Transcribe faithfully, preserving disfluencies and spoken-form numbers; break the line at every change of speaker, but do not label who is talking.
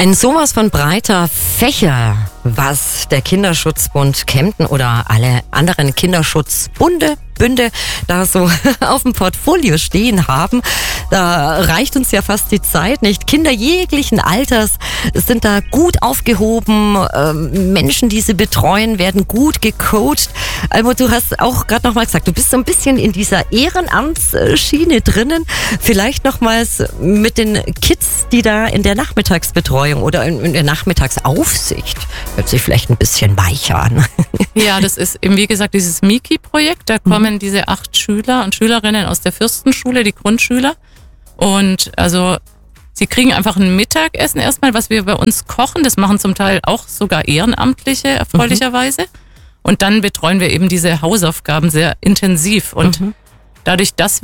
Ein sowas von breiter Fächer, was der Kinderschutzbund Kempten oder alle anderen Kinderschutzbunde, Bünde da so auf dem Portfolio stehen haben. Da reicht uns ja fast die Zeit nicht. Kinder jeglichen Alters sind da gut aufgehoben. Ähm, Menschen, die sie betreuen, werden gut gecoacht. Almut, du hast auch gerade nochmal gesagt, du bist so ein bisschen in dieser Ehrenamtsschiene drinnen. Vielleicht nochmals mit den Kids, die da in der Nachmittagsbetreuung oder in, in der Nachmittagsaufsicht, hört sich vielleicht ein bisschen weicher an.
Ja, das ist eben, wie gesagt, dieses Miki-Projekt. Da kommen diese acht Schüler und Schülerinnen aus der Fürstenschule, die Grundschüler. Und also sie kriegen einfach ein Mittagessen erstmal, was wir bei uns kochen. Das machen zum Teil auch sogar Ehrenamtliche, erfreulicherweise. Mhm. Und dann betreuen wir eben diese Hausaufgaben sehr intensiv. Und mhm. dadurch, dass